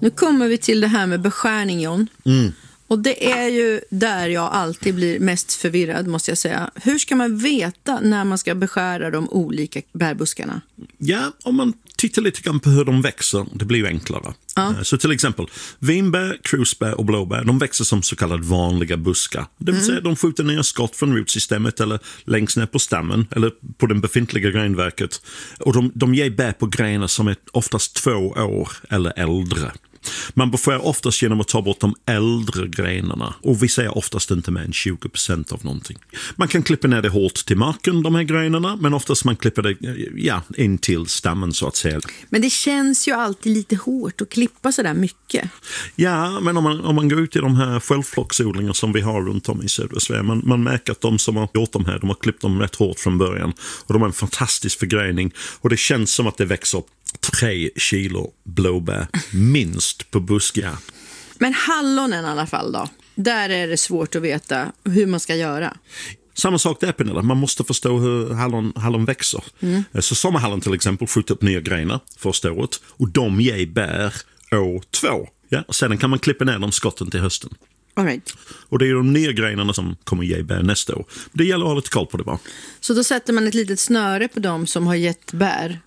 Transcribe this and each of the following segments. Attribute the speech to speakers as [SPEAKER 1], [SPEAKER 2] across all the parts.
[SPEAKER 1] Nu kommer vi till det här med beskärning, John. Och det är ju där jag alltid blir mest förvirrad, måste jag säga. Hur ska man veta när man ska beskära de olika bärbuskarna?
[SPEAKER 2] Ja, om man tittar lite grann på hur de växer, det blir ju enklare. Så till exempel, vinbär, krusbär och blåbär, de växer som så kallade vanliga buskar. Det vill säga, de skjuter ner skott från rotsystemet eller längst ner på stammen eller på det befintliga grenverket. Och de ger bär på grenar som är oftast 2 år eller äldre. Man beskär oftast genom att ta bort de äldre grenarna. Och vi säger oftast inte mer än 20% av någonting. Man kan klippa ner det hårt till marken, de här grenarna. Men oftast man klipper det in till stammen, så att säga.
[SPEAKER 1] Men det känns ju alltid lite hårt att klippa så där mycket.
[SPEAKER 2] Ja, men om man går ut i de här självflocksodlingar som vi har runt om i södra Sverige. Man märker att de som har gjort de här, de har klippt dem rätt hårt från början. Och de har en fantastisk förgrening. Och det känns som att det växer upp 3 kilo blåbär minst på buskar.
[SPEAKER 1] Men hallonen i alla fall då? Där är det svårt att veta hur man ska göra.
[SPEAKER 2] Samma sak där, Pernilla. Man måste förstå hur hallon växer. Så sommarhallon till exempel skjuter upp nya grenar första året. Och de ger bär år 2. Ja? Sedan kan man klippa ner de skotten till hösten.
[SPEAKER 1] All right.
[SPEAKER 2] Och det är de nya grenarna som kommer ge bär nästa år. Det gäller att ha lite koll på det bara.
[SPEAKER 1] Så då sätter man ett litet snöre på dem som har gett bär?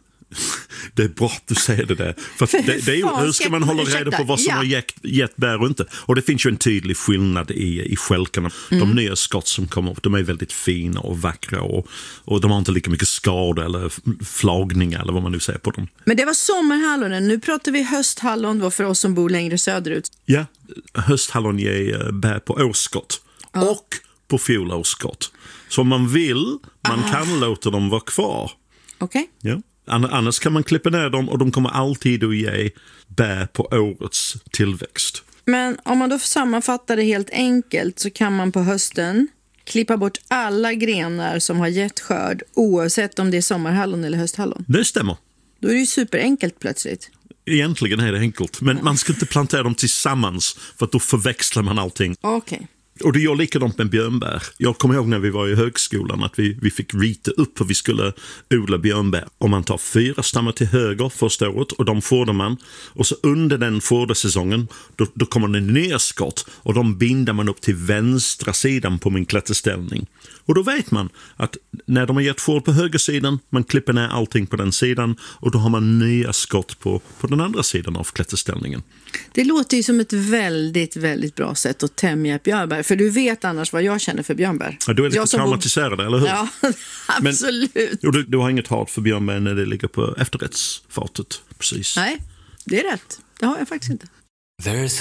[SPEAKER 2] Det är bra att du säger det där. För det är ju, hur ska man hålla reda på vad som har gett bär och inte? Och det finns ju en tydlig skillnad i skälkarna. De nya skott som kommer upp, de är väldigt fina och vackra. Och de har inte lika mycket skador eller flagningar eller vad man nu säger på dem. Men
[SPEAKER 1] det var sommarhallonen. Nu pratar vi hösthallon för oss som bor längre söderut.
[SPEAKER 2] Ja, hösthallon ger bär på årsskott. Och på fjolårsskott. Så om man vill, man kan låta dem vara kvar.
[SPEAKER 1] Okej.
[SPEAKER 2] Ja. Annars kan man klippa ner dem och de kommer alltid att ge bär på årets tillväxt.
[SPEAKER 1] Men om man då sammanfattar det helt enkelt så kan man på hösten klippa bort alla grenar som har gett skörd oavsett om det är sommarhallon eller hösthallon.
[SPEAKER 2] Det stämmer.
[SPEAKER 1] Då är det ju superenkelt plötsligt.
[SPEAKER 2] Egentligen är det enkelt, men man ska inte plantera dem tillsammans för att då förväxlar man allting.
[SPEAKER 1] Okej.
[SPEAKER 2] Och det gör likadant med björnbär. Jag kommer ihåg när vi var i högskolan att vi fick rita upp hur vi skulle odla björnbär. Om man tar 4 stammar till höger första året och de fårdar man. Och så under den fårdarsäsongen då kommer det ner skott och de binder man upp till vänstra sidan på min klätterställning. Och då vet man att när de har gett fård på högersidan, man klipper ner allting på den sidan och då har man nya skott på den andra sidan av klätterställningen.
[SPEAKER 1] Det låter ju som ett väldigt, väldigt bra sätt att tämja ett björnbär. För du vet annars vad jag känner för björnbär.
[SPEAKER 2] Ja, du är lite traumatiserad, eller hur?
[SPEAKER 1] Ja, absolut.
[SPEAKER 2] Men, du har inget hat för björnbär när det ligger på efterrättsfatet, precis.
[SPEAKER 1] Nej, det är rätt. Det har jag faktiskt inte.